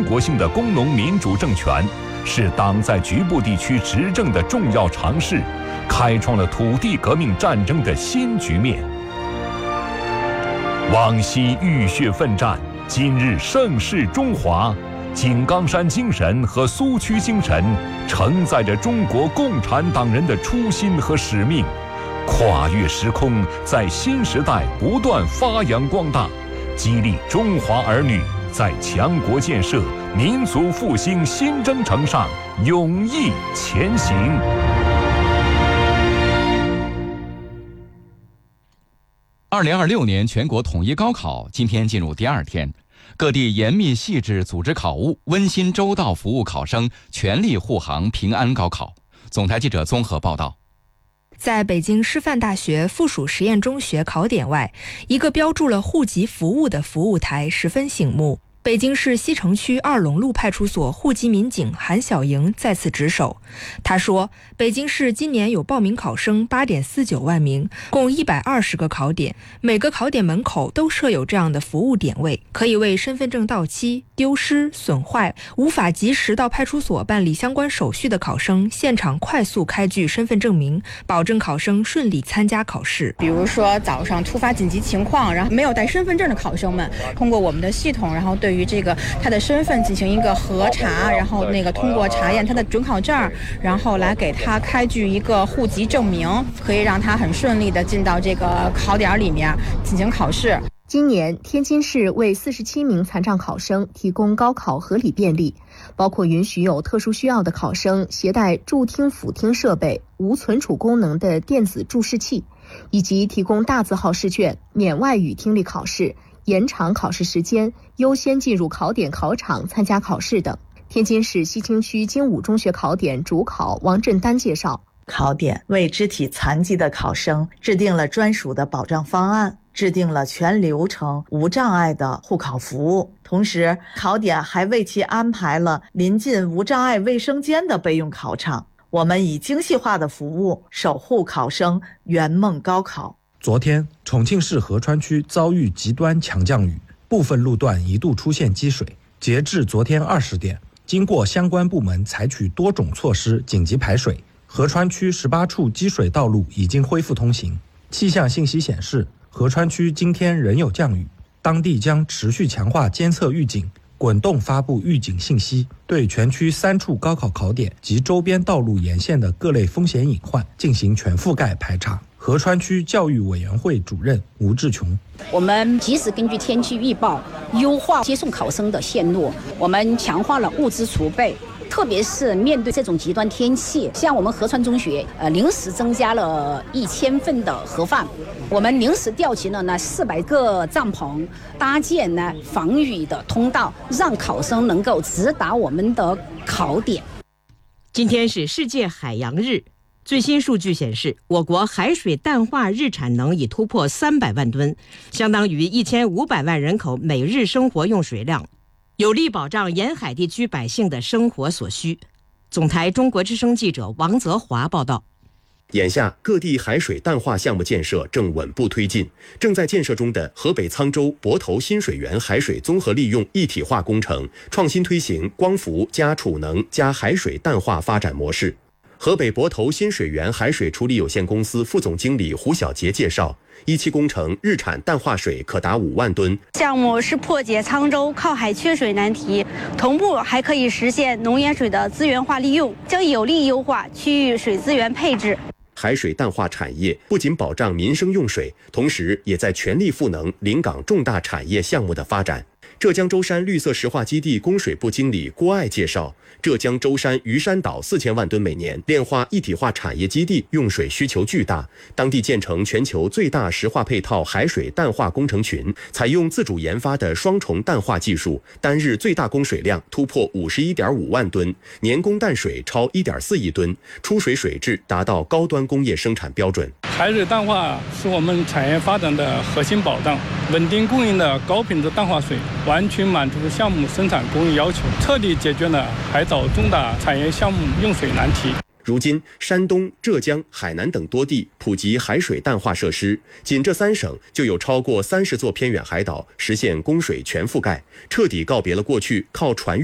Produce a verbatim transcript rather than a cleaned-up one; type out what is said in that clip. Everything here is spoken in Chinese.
国性的工农民主政权，是党在局部地区执政的重要尝试，开创了土地革命战争的新局面。往昔浴血奋战，今日盛世中华。井冈山精神和苏区精神承载着中国共产党人的初心和使命，跨越时空，在新时代不断发扬光大，激励中华儿女在强国建设、民族复兴新征程上勇毅前行。 二零二六年全国统一高考今天进入第二天，各地严密细致组织考务，温馨周到服务考生，全力护航平安高考。总台记者综合报道。 在北京师范大学附属实验中学考点外，一个标注了户籍服务的服务台十分醒目。北京市西城区二龙路派出所户籍民警韩小莹在此值守。他说，北京市今年有报名考生 八点四九万名，共一百二十个考点，每个考点门口都设有这样的服务点位，可以为身份证到期、丢失、损坏、无法及时到派出所办理相关手续的考生现场快速开具身份证明，保证考生顺利参加考试。 比如说早上突发紧急情况，然后没有带身份证的考生们，通过我们的系统，然后对于这个他的身份进行一个核查，然后那个通过查验他的准考证，然后来给他开具一个户籍证明，可以让他很顺利的进到这个考点里面进行考试。 今年天津市为四十七名残障考生提供高考合理便利，包括允许有特殊需要的考生携带助听辅听设备、无存储功能的电子注释器，以及提供大字号试卷、免外语听力考试、延长考试时间、优先进入考点考场参加考试等。天津市西青区金武中学考点主考王振丹介绍， 考点为肢体残疾的考生制定了专属的保障方案，制定了全流程无障碍的护考服务，同时考点还为其安排了临近无障碍卫生间的备用考场。我们以精细化的服务守护考生圆梦高考。 昨天，重庆市合川区遭遇极端强降雨，部分路段一度出现积水。截至昨天二十点，经过相关部门采取多种措施紧急排水，合川区十八处积水道路已经恢复通行。气象信息显示，合川区今天仍有降雨，当地将持续强化监测预警，滚动发布预警信息，对全区三处高考考点及周边道路沿线的各类风险隐患进行全覆盖排查。合川区教育委员会主任吴志琼， 我们及时根据天气预报优化接送考生的线路，我们强化了物资储备，特别是面对这种极端天气，像我们合川中学呃临时增加了一千份的盒饭，我们临时调集了呢四百个帐篷，搭建呢防雨的通道，让考生能够直达我们的考点。 今天是世界海洋日，最新数据显示，我国海水淡化日产能已突破三百万吨，相当于一千五百万人口每日生活用水量，有力保障沿海地区百姓的生活所需。总台中国之声记者王泽华报道。 眼下，各地海水淡化项目建设正稳步推进。正在建设中的河北沧州泊头新水源海水综合利用一体化工程，创新推行光伏加储能加海水淡化发展模式。河北泊头新水源海水处理有限公司副总经理胡小杰介绍，一期工程日产淡化水可达五万吨。 项目是破解沧州靠海缺水难题，同步还可以实现农盐水的资源化利用，将有力优化区域水资源配置。 海水淡化产业不仅保障民生用水，同时也在全力赋能临港重大产业项目的发展。浙江舟山绿色石化基地供水部经理郭爱介绍，浙江舟山鱼山岛四千万吨每年炼化一体化产业基地用水需求巨大，当地建成全球最大石化配套海水淡化工程群，采用自主研发的双重淡化技术，单日最大供水量突破五十一点五万吨，年供淡水超一点四亿吨，出水水质达到高端工业生产标准。 海水淡化是我们产业发展的核心保障，稳定供应的高品质淡化水完全满足项目生产工艺要求，彻底解决了海藻重大产业项目用水难题。 如今，山东、浙江、海南等多地普及海水淡化设施，仅这三省就有超过三十座偏远海岛实现供水全覆盖，彻底告别了过去靠船运